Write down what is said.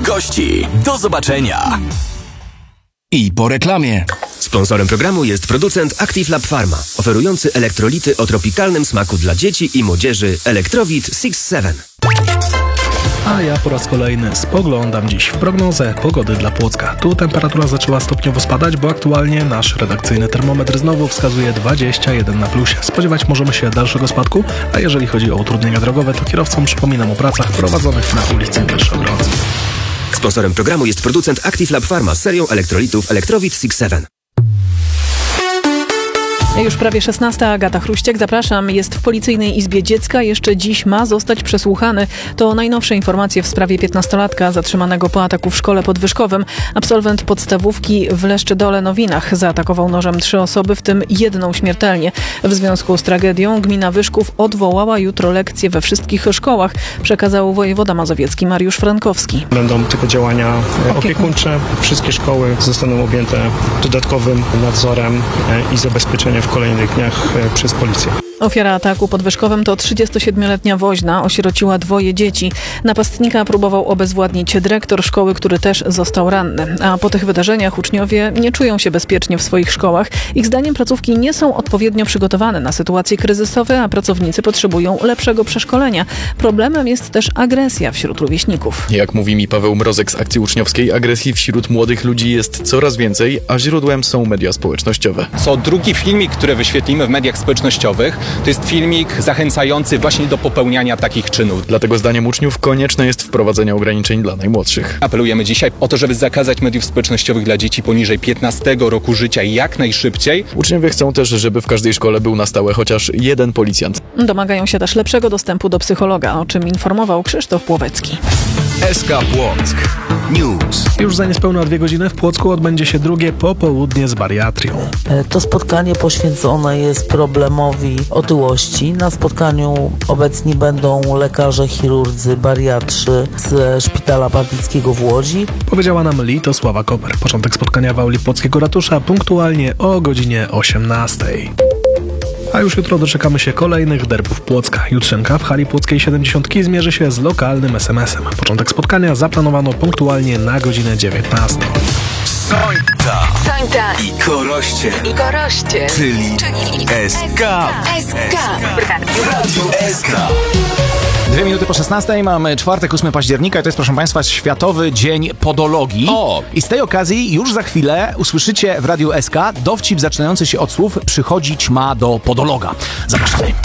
naszych gości. Do zobaczenia. I po reklamie. Sponsorem programu jest producent Active Lab Pharma, oferujący elektrolity o tropikalnym smaku dla dzieci i młodzieży Electrowit 6-7. A ja po raz kolejny spoglądam dziś w prognozę pogody dla Płocka. Tu temperatura zaczęła stopniowo spadać, bo aktualnie nasz redakcyjny termometr znowu wskazuje 21 na plusie. Spodziewać możemy się dalszego spadku, a jeżeli chodzi o utrudnienia drogowe, to kierowcom przypominam o pracach prowadzonych na ulicy Pierwszogrodzy. Sponsorem programu jest producent Active Lab Pharma z serią elektrolitów Electrowit 6-7. Już prawie 16. Agata Chruściek, zapraszam. Jest w Policyjnej Izbie Dziecka. Jeszcze dziś ma zostać przesłuchany. To najnowsze informacje w sprawie 15-latka zatrzymanego po ataku w szkole podwyżkowym. Absolwent podstawówki w Leszczydole-Nowinach zaatakował nożem 3 osoby, w tym 1 śmiertelnie. W związku z tragedią gmina Wyszków odwołała jutro lekcje we wszystkich szkołach, przekazał wojewoda mazowiecki Mariusz Frankowski. Będą tylko działania opiekuńcze. Wszystkie szkoły zostaną objęte dodatkowym nadzorem i zabezpieczeniem w kolejnych dniach przez policję. Ofiara ataku podwyżkowym to 37-letnia woźna, osierociła 2 dzieci. Napastnika próbował obezwładnić dyrektor szkoły, który też został ranny. A po tych wydarzeniach uczniowie nie czują się bezpiecznie w swoich szkołach. Ich zdaniem placówki nie są odpowiednio przygotowane na sytuacje kryzysowe, a pracownicy potrzebują lepszego przeszkolenia. Problemem jest też agresja wśród rówieśników. Jak mówi mi Paweł Mrozek z akcji uczniowskiej, agresji wśród młodych ludzi jest coraz więcej, a źródłem są media społecznościowe. Co drugi filmik, który wyświetlimy w mediach społecznościowych, to jest filmik zachęcający właśnie do popełniania takich czynów. Dlatego zdaniem uczniów konieczne jest wprowadzenie ograniczeń dla najmłodszych. Apelujemy dzisiaj o to, żeby zakazać mediów społecznościowych dla dzieci poniżej 15 roku życia jak najszybciej. Uczniowie chcą też, żeby w każdej szkole był na stałe chociaż 1 policjant. Domagają się też lepszego dostępu do psychologa, o czym informował Krzysztof Płowecki. SK Płock News. Już za niespełna 2 godziny w Płocku odbędzie się drugie popołudnie z bariatrią. To spotkanie poświęcone jest problemowi otyłości. Na spotkaniu obecni będą lekarze, chirurdzy, bariatrzy ze Szpitala Partyckiego w Łodzi. Powiedziała nam Litosława Koper. Początek spotkania w auli Płockiego Ratusza punktualnie o godzinie 18. A już jutro doczekamy się kolejnych derbów Płocka. Jutrzenka w hali Płockiej 70 zmierzy się z lokalnym SMS-em. Początek spotkania zaplanowano punktualnie na godzinę 19. Sońta i Koroście. Czyli SK. W Radiu SK. 2 minuty po 16 mamy czwartek, 8 października i to jest, proszę Państwa, Światowy Dzień Podologii. I z tej okazji już za chwilę usłyszycie w Radiu SK dowcip zaczynający się od słów: przychodzić ma do podologa. Zapraszamy.